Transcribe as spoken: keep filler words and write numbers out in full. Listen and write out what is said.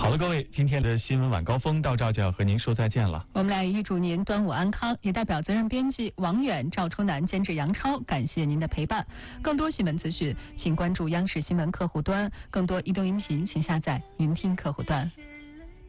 好了，各位，今天的新闻晚高峰到这儿就要和您说再见了。 我们来预祝您端午安康，也代表责任编辑王远、赵春南监制杨超，感谢您的陪伴。更多新闻资讯，请关注央视新闻客户端；更多移动音频，请下载云听客户端。